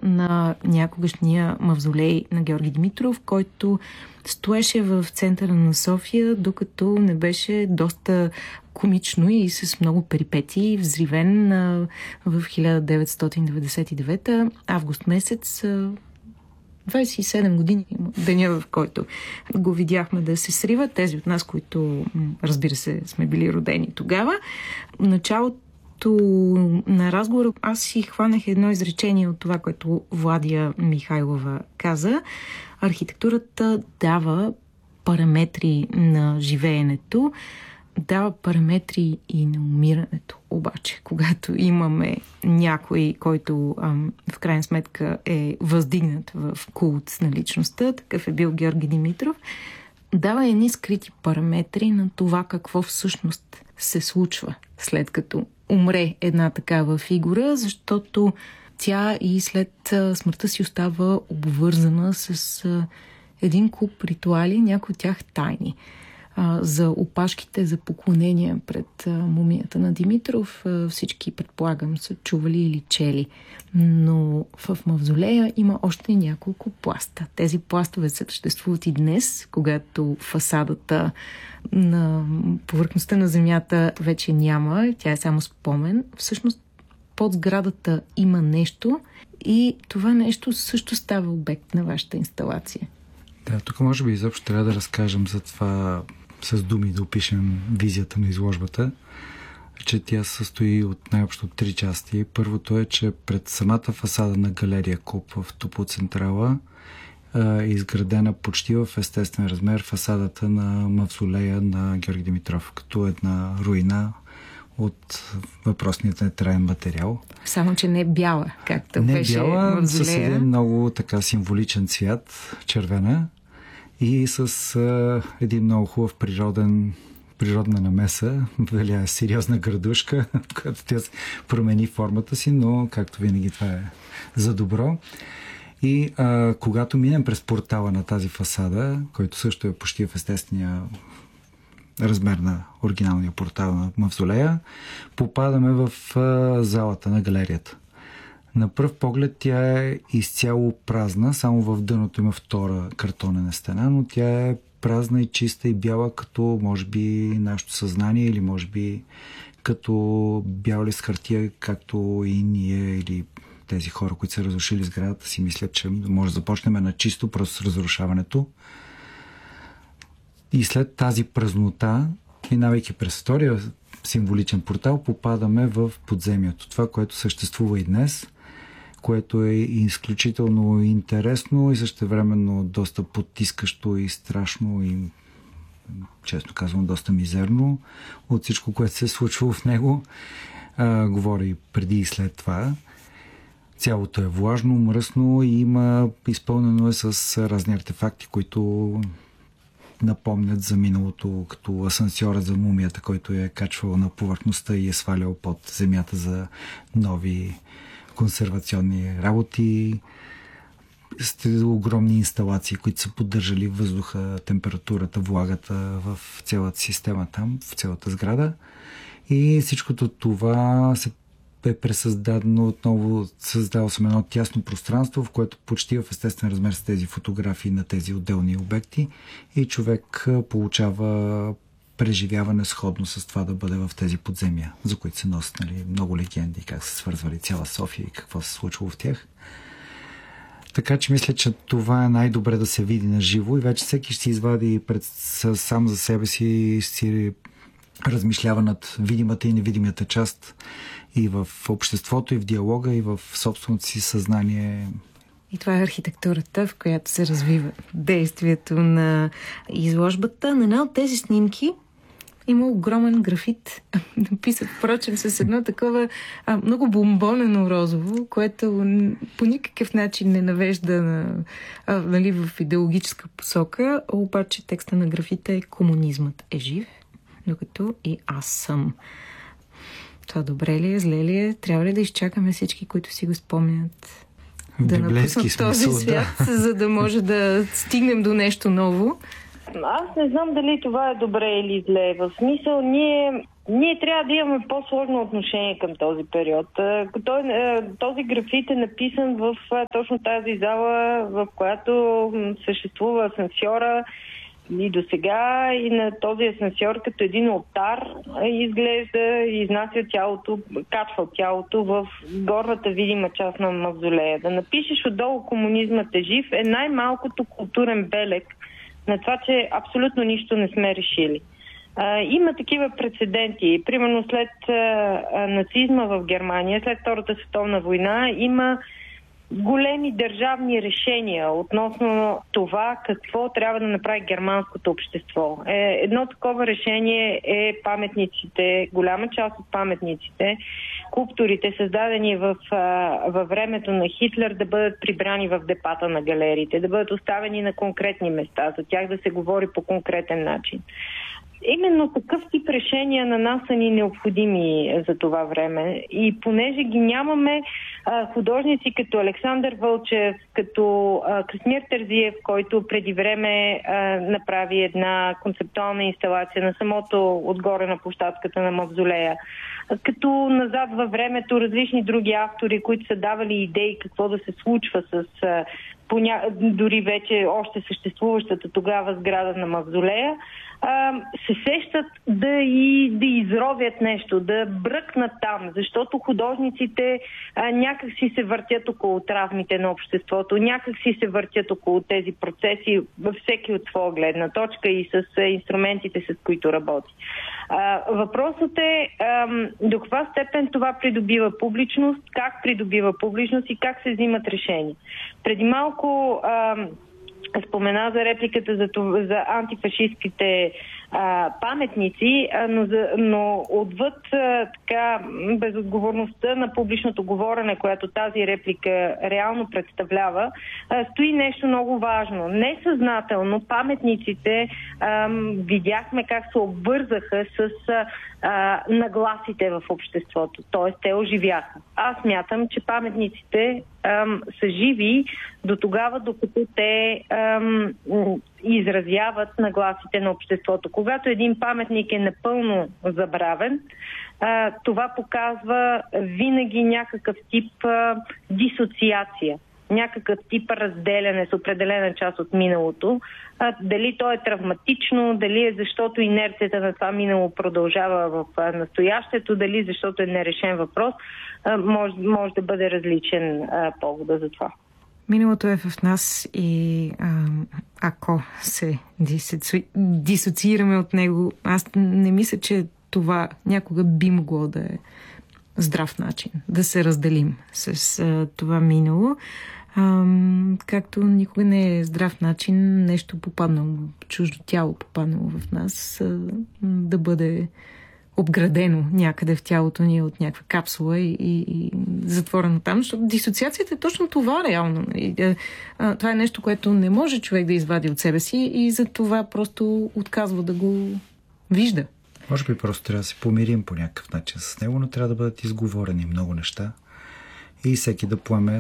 на някогашния мавзолей на Георги Димитров, който стоеше в центъра на София, докато не беше доста комично и с много перипетии взривен в 1999 август месец. 27 години деня, в който го видяхме да се срива. Тези от нас, които, разбира се, сме били родени тогава. Началото на разговора аз си хванах едно изречение от това, което Владия Михайлова каза. Архитектурата дава параметри на живеенето, дава параметри и на умирането. Обаче, когато имаме някой, който в крайна сметка е въздигнат в култ на личността, такъв е бил Георги Димитров, дава едни скрити параметри на това какво всъщност се случва след като умре една такава фигура, защото тя и след смъртта си остава обвързана с един куп ритуали, някои от тях тайни. За опашките за поклонения пред мумията на Димитров всички, предполагам, са чували или чели. Но в мавзолея има още няколко пласта. Тези пластове съществуват и днес, когато фасадата на повърхността на земята вече няма, тя е само спомен. Всъщност под сградата има нещо и това нещо също става обект на вашата инсталация. Да, тук може би изобщо трябва да разкажем за това с думи, да опишем визията на изложбата, че тя състои от най-общо 3 части. Първото е, че пред самата фасада на галерия Куп в Топлоцентрала е изградена почти в естествен размер фасадата на мавзолея на Георги Димитров, като една руина от въпросният нетраен материал. Само, че не е бяла, както не беше бяла, мавзолея. с един много така символичен цвят, червена, и с един много хубав природна намеса. Веля сериозна градушка, която тя промени формата си, но както винаги това е за добро. И когато минем през портала на тази фасада, който също е почти в естествения размер на оригиналния портал на мавзолея, попадаме в залата на галерията. На пръв поглед тя е изцяло празна, само в дъното има втора картонена стена, но тя е празна и чиста и бяла, като може би нашето съзнание или може би като бял лист хартия, както и ние или тези хора, които са разрушили сградата, си мислят, че може да започнем на чисто просто с разрушаването. И след тази празнота, минавайки през втория символичен портал, попадаме в подземието. Това, което съществува и днес, което е изключително интересно и същевременно доста потискащо и страшно и, често казвам, доста мизерно от всичко, което се е случвало в него. Говоря и преди и след това. Цялото е влажно, мръсно и изпълнено е с разни артефакти, които напомнят за миналото, като асансьора за мумията, който е качвал на повърхността и е свалял под земята за нови консервационни работи. Огромни инсталации, които са поддържали въздуха, температурата, влагата в цялата система там, в цялата сграда. И всичкото това се е пресъздадено отново. Създало съм едно тясно пространство, в което почти в естествен размер с тези фотографии на тези отделни обекти и човек получава преживяване сходно с това да бъде в тези подземия, за които се носят много легенди, как се свързвали цяла София и какво се случвало в тях. Така че мисля, че това е най-добре да се види на живо и вече всеки ще си извади сам за себе си, си размишлява над видимата и невидимата част и в обществото, и в диалога, и в собственото си съзнание. И това е архитектурата, в която се развива действието на изложбата. На една от тези снимки има огромен графит, написан, впрочем, с едно такова много бомбонено розово, което по никакъв начин не навежда в идеологическа посока, обаче текста на графита е "Комунизмът е жив, докато и аз съм". Това добре ли е, зле ли е? Трябва ли да изчакаме всички, които си го спомнят, да напуснат този свят, за да може да стигнем до нещо ново? Аз не знам дали това е добре или зле. В смисъл, ние Ние трябва да имаме по-сложно отношение към този период. Този графит е написан в точно тази зала, в която съществува асансьора и до сега, и на този асансьор като един олтар изглежда, изнася тялото, качва тялото в горната видима част на мавзолея. Да напишеш отдолу "Комунизмът е жив" е най-малкото културен белег на това, че абсолютно нищо не сме решили. Има такива прецеденти. Примерно след нацизма в Германия, след Втората световна война, има големи държавни решения относно това какво трябва да направи германското общество. Едно такова решение е паметниците, голяма част от паметниците, скулптурите, създадени във времето на Хитлер, да бъдат прибрани в депата на галериите, да бъдат оставени на конкретни места, за тях да се говори по конкретен начин. Именно такъв тип решения на нас са ни необходими за това време. И понеже ги нямаме, художници като Александър Вълчев, като Красимир Терзиев, който преди време направи една концептуална инсталация на самото отгоре на площадката на мавзолея, като назад във времето различни други автори, които са давали идеи какво да се случва с дори вече още съществуващата тогава сграда на мавзолея, се сещат да изровят нещо, да бръкнат там, защото художниците някак си се въртят около травмите на обществото, някак си се въртят около тези процеси във всеки от своя гледна точка и с инструментите, с които работи. Въпросът е до каква степен това придобива публичност, как придобива публичност и как се взимат решения. Преди малко спомена за репликата за антифашистките паметници, но отвъд така безотговорността на публичното говорене, което тази реплика реално представлява, стои нещо много важно. Несъзнателно паметниците видяхме как се обвързаха с нагласите в обществото. Т.е. те оживяха. Аз смятам, че паметниците са живи до тогава, докато те изразяват нагласите на обществото. Когато един паметник е напълно забравен, това показва винаги някакъв тип дисоциация, някакъв тип разделяне с определена част от миналото. Дали то е травматично, дали е защото инерцията на това минало продължава в настоящето, дали защото е нерешен въпрос, може да бъде различен повода за това. Миналото е в нас и ако се дисоциираме от него, аз не мисля, че това някога би могло да е здрав начин да се разделим с това минало. Както никога не е здрав начин нещо попаднало, чуждо тяло попаднало в нас, да бъде обградено някъде в тялото ни от някаква капсула и затворено там, защото дисоциацията е точно това реално. Това е нещо, което не може човек да извади от себе си и за това просто отказва да го вижда. Може би просто трябва да се помирим по някакъв начин с него, но трябва да бъдат изговорени много неща и всеки да поеме